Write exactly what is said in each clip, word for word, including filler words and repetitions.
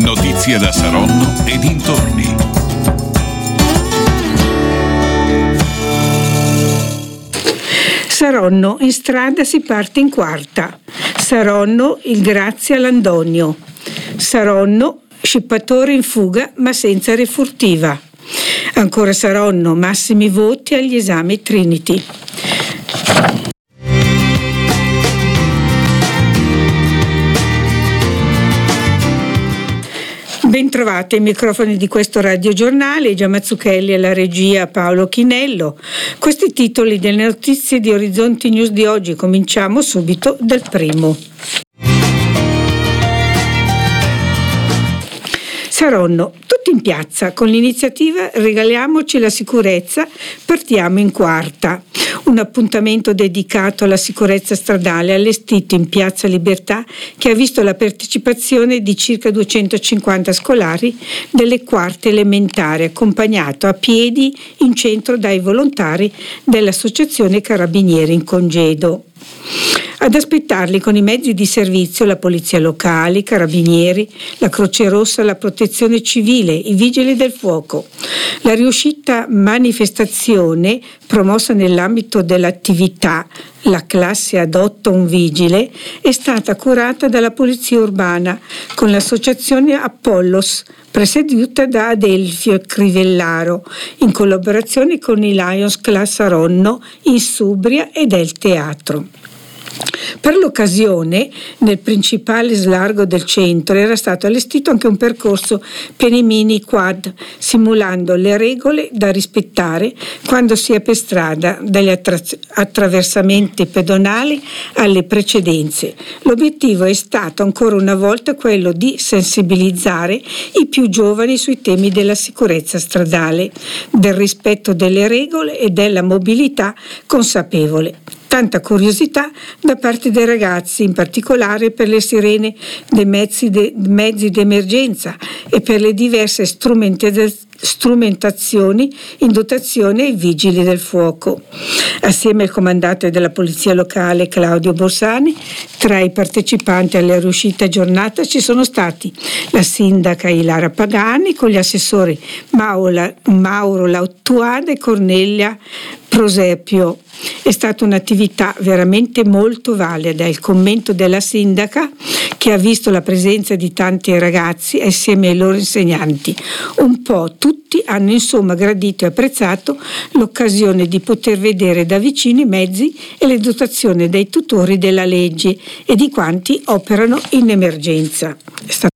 Notizie da Saronno e dintorni. Saronno, in strada si parte in quarta. Saronno, il grazie a Landonio. Saronno, scippatore in fuga ma senza refurtiva. Ancora Saronno, massimi voti agli esami Trinity. Bentrovati ai microfoni di questo radiogiornale, Gia Mazzucchelli alla regia, Paolo Chinello. Questi titoli delle notizie di Orizzonti News di oggi. Cominciamo subito dal primo. Saronno, tutti in piazza, con l'iniziativa Regaliamoci la sicurezza, partiamo in quarta. Un appuntamento dedicato alla sicurezza stradale allestito in Piazza Libertà che ha visto la partecipazione di circa duecentocinquanta scolari delle quarte elementari, accompagnato a piedi in centro dai volontari dell'Associazione Carabinieri in Congedo. Ad aspettarli con i mezzi di servizio la polizia locale, i carabinieri, la Croce Rossa, la protezione civile, i vigili del fuoco. La riuscita manifestazione, promossa nell'ambito dell'attività La classe adotta un vigile, è stata curata dalla polizia urbana con l'associazione Apollos, presieduta da Adelfio Crivellaro, in collaborazione con i Lions Club Saronno, Insubria e del Teatro. Per l'occasione, nel principale slargo del centro era stato allestito anche un percorso per i mini quad, simulando le regole da rispettare quando si è per strada, dagli attra- attraversamenti pedonali alle precedenze. L'obiettivo è stato ancora una volta quello di sensibilizzare i più giovani sui temi della sicurezza stradale, del rispetto delle regole e della mobilità consapevole. Tanta curiosità da parte dei ragazzi, in particolare per le sirene dei mezzi, de, mezzi d'emergenza e per le diverse strumentazioni in dotazione ai vigili del fuoco. Assieme al comandante della polizia locale Claudio Borsani, tra i partecipanti alla riuscita giornata ci sono stati la sindaca Ilara Pagani con gli assessori Mauro Lautuada e Cornelia Prosepio. È stata un'attività veramente molto valida. Il commento della sindaca, che ha visto la presenza di tanti ragazzi assieme ai loro insegnanti. Un po' tutti hanno insomma gradito e apprezzato l'occasione di poter vedere da vicino i mezzi e le dotazioni dei tutori della legge e di quanti operano in emergenza. È stato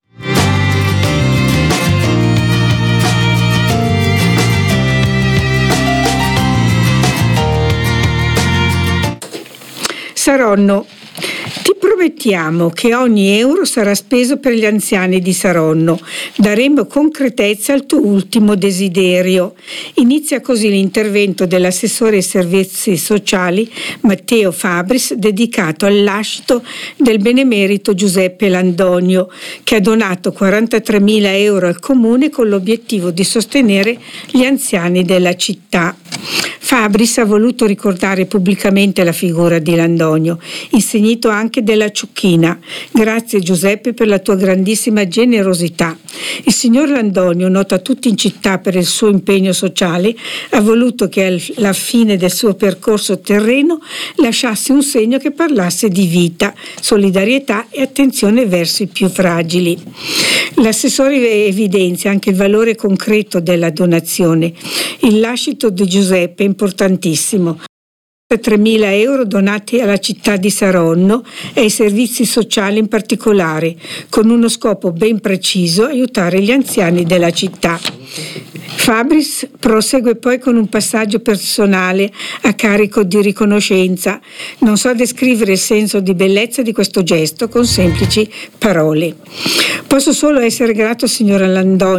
Saronno. Ti promettiamo che ogni euro sarà speso per gli anziani di Saronno. Daremo concretezza al tuo ultimo desiderio. Inizia così l'intervento dell'assessore ai servizi sociali Matteo Fabris, dedicato al lascito del benemerito Giuseppe Landonio, che ha donato quarantatremila euro al comune con l'obiettivo di sostenere gli anziani della città. Fabris ha voluto ricordare pubblicamente la figura di Landonio, insignito anche della ciucchina. Grazie Giuseppe per la tua grandissima generosità. Il signor Landonio, noto a tutti in città per il suo impegno sociale, ha voluto che alla fine del suo percorso terreno lasciasse un segno che parlasse di vita, solidarietà e attenzione verso i più fragili. L'assessore evidenzia anche il valore concreto della donazione. Il lascito di Giuseppe è importantissimo. tremila euro donati alla città di Saronno e ai servizi sociali in particolare, con uno scopo ben preciso: aiutare gli anziani della città. Fabris prosegue poi con un passaggio personale a carico di riconoscenza. Non so descrivere il senso di bellezza di questo gesto con semplici parole. Posso solo essere grato, signora Landonio,